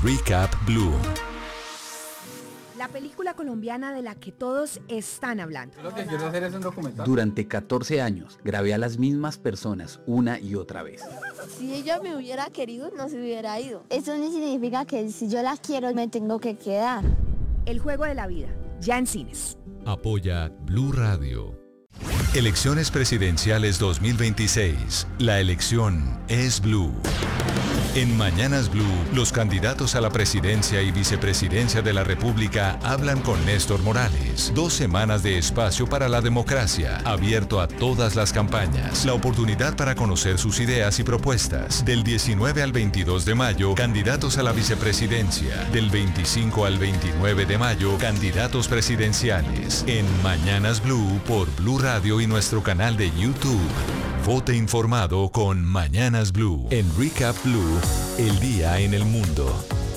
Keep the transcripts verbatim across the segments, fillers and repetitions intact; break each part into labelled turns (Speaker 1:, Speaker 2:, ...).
Speaker 1: Recap Blue.
Speaker 2: La película colombiana de la que todos están hablando.
Speaker 3: Lo que quiero hacer es un documental.
Speaker 4: Durante catorce años grabé a las mismas personas una y otra vez.
Speaker 5: Si ella me hubiera querido, no se hubiera ido.
Speaker 6: Eso no significa que si yo la quiero me tengo que quedar.
Speaker 2: El juego de la vida, ya en cines.
Speaker 1: Apoya Blue Radio. Elecciones presidenciales dos mil veintiséis. La elección es Blue. En Mañanas Blue, los candidatos a la presidencia y vicepresidencia de la República hablan con Néstor Morales. Dos semanas de espacio para la democracia, abierto a todas las campañas. La oportunidad para conocer sus ideas y propuestas. Del diecinueve al veintidós de mayo, candidatos a la vicepresidencia. Del veinticinco al veintinueve de mayo, candidatos presidenciales. En Mañanas Blue por Blue Radio y nuestro canal de YouTube. Vote informado con Mañanas Blue. En Recap Blue, el día en el mundo.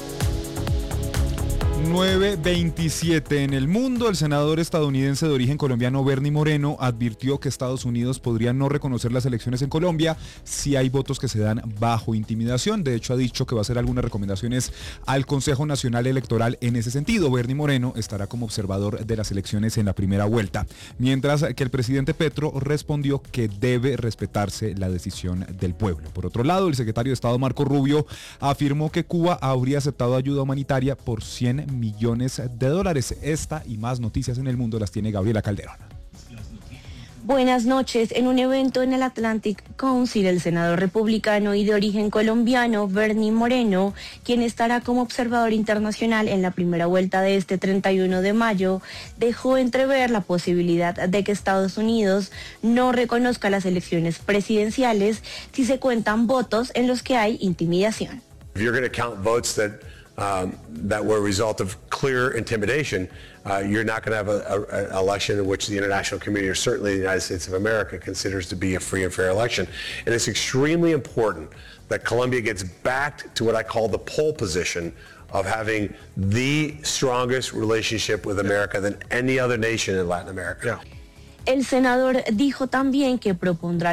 Speaker 7: nueve veintisiete en el mundo. El senador estadounidense de origen colombiano Bernie Moreno advirtió que Estados Unidos podría no reconocer las elecciones en Colombia si hay votos que se dan bajo intimidación. De hecho, ha dicho que va a hacer algunas recomendaciones al Consejo Nacional Electoral en ese sentido. Bernie Moreno estará como observador de las elecciones en la primera vuelta, mientras que el presidente Petro respondió que debe respetarse la decisión del pueblo. Por otro lado, el secretario de Estado Marco Rubio afirmó que Cuba habría aceptado ayuda humanitaria por cien millones de dólares. Esta y más noticias en el mundo las tiene Gabriela Calderón.
Speaker 8: Buenas noches. En un evento en el Atlantic Council, el senador republicano y de origen colombiano Bernie Moreno, quien estará como observador internacional en la primera vuelta de este treinta y uno de mayo, dejó entrever la posibilidad de que Estados Unidos no reconozca las elecciones presidenciales si se cuentan votos en los que hay intimidación.
Speaker 9: If you're going to count votes that Um, that were a result of clear intimidation, uh, you're not going to have an election in which the international community, or certainly the United States of America, considers to be a free and fair election. And it's extremely important that Colombia gets back to what I call the pole position of having the strongest relationship with America than any other nation in Latin America.
Speaker 8: El senador dijo también que propondrá